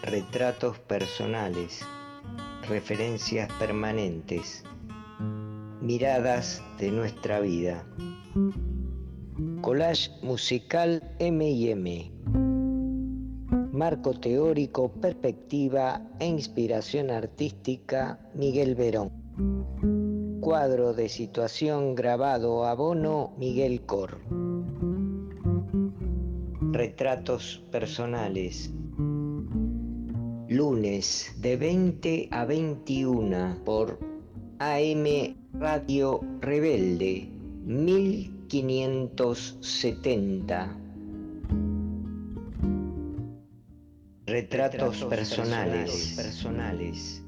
Retratos personales, referencias permanentes, miradas de nuestra vida. Collage musical M&M. Marco teórico, perspectiva e inspiración artística, Miguel Verón. Cuadro de situación grabado abono, Miguel Cor. Retratos personales. Lunes de 20 a 21 por AM Radio Rebelde 1570. Retratos personales.